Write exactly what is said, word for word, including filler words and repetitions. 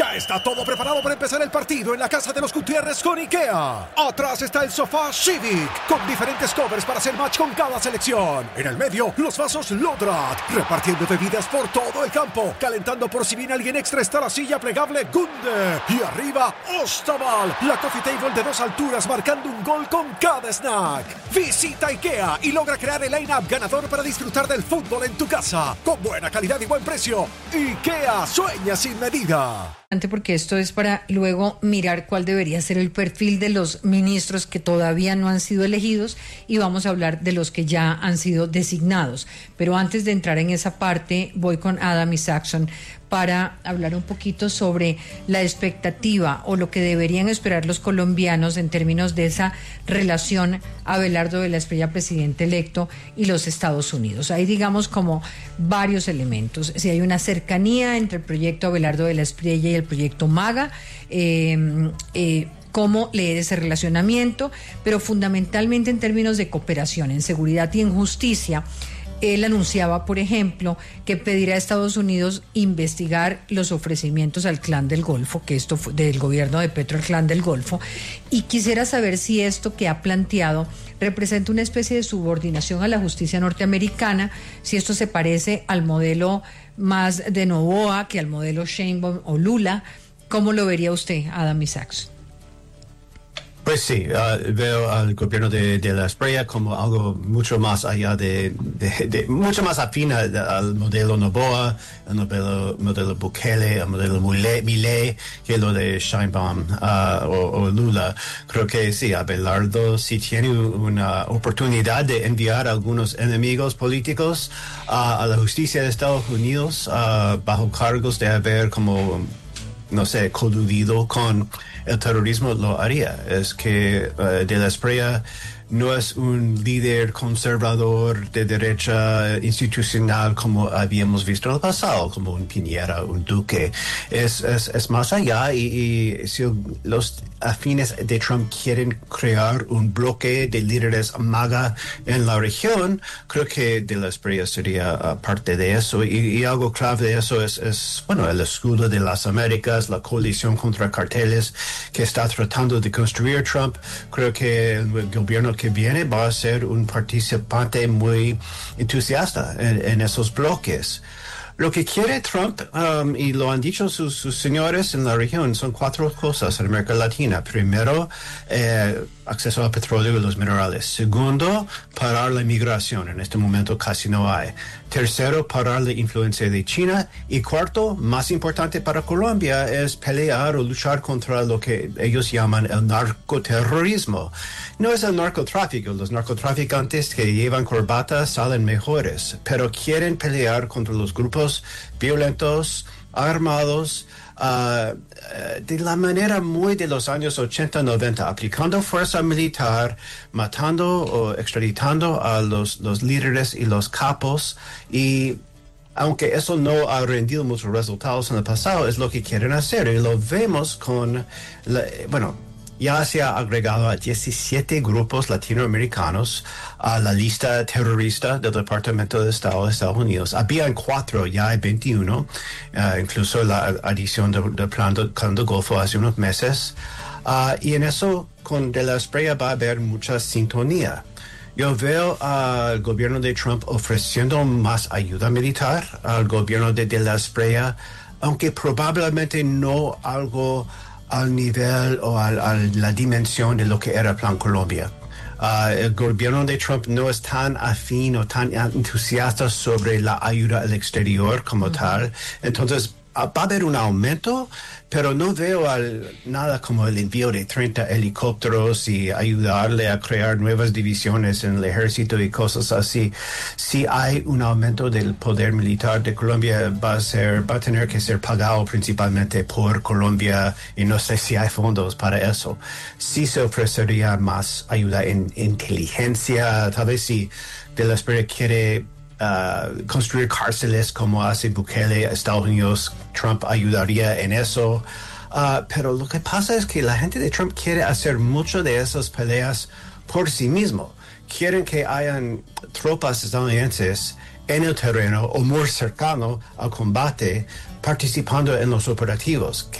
Ya está todo preparado para empezar el partido en la casa de los Gutiérrez con IKEA. Atrás está el sofá Civic, con diferentes covers para hacer match con cada selección. En el medio, los vasos Lodrat, repartiendo bebidas por todo el campo. Calentando por si viene alguien extra está la silla plegable Gunde. Y arriba, Ostaval, la coffee table de dos alturas marcando un gol con cada snack. Visita IKEA y logra crear el line-up ganador para disfrutar del fútbol en tu casa. Con buena calidad y buen precio. IKEA, sueña sin medida. Porque esto es para luego mirar cuál debería ser el perfil de los ministros que todavía no han sido elegidos, y vamos a hablar de los que ya han sido designados. Pero antes de entrar en esa parte, voy con Adam Isakson para hablar un poquito sobre la expectativa o lo que deberían esperar los colombianos en términos de esa relación Abelardo de la Espriella, presidente electo, y los Estados Unidos. Hay, digamos, como varios elementos. Si hay una cercanía entre el proyecto Abelardo de la Espriella y el proyecto MAGA, eh, eh, cómo leer ese relacionamiento, pero fundamentalmente en términos de cooperación en seguridad y en justicia. Él anunciaba, por ejemplo, que pedirá a Estados Unidos investigar los ofrecimientos al Clan del Golfo, que esto fue del gobierno de Petro, el Clan del Golfo, y quisiera saber si esto que ha planteado representa una especie de subordinación a la justicia norteamericana, si esto se parece al modelo más de Noboa que al modelo Sheinbaum o Lula. ¿Cómo lo vería usted, Adam Isakson? Pues sí, uh, veo al gobierno de, de la Espriella como algo mucho más allá de, de, de mucho más afín al, al modelo Noboa, al modelo, modelo Bukele, al modelo Milei, que lo de Sheinbaum uh, o, o Lula. Creo que sí, Abelardo sí tiene una oportunidad de enviar a algunos enemigos políticos uh, a la justicia de Estados Unidos uh, bajo cargos de haber como, no sé, coludido con el terrorismo. Lo haría. Es que uh, de la Espriella no es un líder conservador de derecha institucional como habíamos visto en el pasado, como un Piñera, un Duque. Es, es, es más allá, y, y si los afines de Trump quieren crear un bloque de líderes MAGA en la región, creo que de la Espriella sería uh, parte de eso. Y, y algo clave de eso es, es, bueno, el escudo de las Américas, la coalición contra carteles que está tratando de construir Trump. Creo que el gobierno que viene va a ser un participante muy entusiasta en, en esos bloques. Lo que quiere Trump, um, y lo han dicho sus, sus señores en la región, son cuatro cosas en América Latina. Primero, eh, acceso al petróleo y los minerales. Segundo, parar la inmigración. En este momento casi no hay. Tercero, parar la influencia de China. Y cuarto, más importante para Colombia, es pelear o luchar contra lo que ellos llaman el narcoterrorismo. No es el narcotráfico. Los narcotraficantes que llevan corbatas salen mejores, pero quieren pelear contra los grupos violentos, armados, Uh, de la manera muy de los años ochenta, noventa, aplicando fuerza militar, matando o extraditando a los, los líderes y los capos. Y aunque eso no ha rendido muchos resultados en el pasado, es lo que quieren hacer. Y lo vemos con, la, bueno, ya se ha agregado a diecisiete grupos latinoamericanos a la lista terrorista del Departamento de Estado de Estados Unidos. Habían cuatro, ya hay veintiuno, uh, incluso la adición del de Plan de, Plan de Golfo hace unos meses. Uh, y en eso, con de la Espriella va a haber mucha sintonía. Yo veo al gobierno de Trump ofreciendo más ayuda militar al gobierno de, de la Espriella, aunque probablemente no algo al nivel o a, a la dimensión de lo que era Plan Colombia. Uh, el gobierno de Trump no es tan afín o tan entusiasta sobre la ayuda al exterior como uh-huh. tal. Entonces, uh, va a haber un aumento, pero no veo al, nada como el envío de treinta helicópteros y ayudarle a crear nuevas divisiones en el ejército y cosas así. Si hay un aumento del poder militar de Colombia, va a ser, va a tener que ser pagado principalmente por Colombia, y no sé si hay fondos para eso. Sí se ofrecería más ayuda en inteligencia, tal vez si de la Espriella quiere Uh, construir cárceles como hace Bukele, Estados Unidos, Trump ayudaría en eso. Uh, pero lo que pasa es que la gente de Trump quiere hacer mucho de esas peleas por sí mismo. Quieren que hayan tropas estadounidenses en el terreno o muy cercano al combate, participando en los operativos.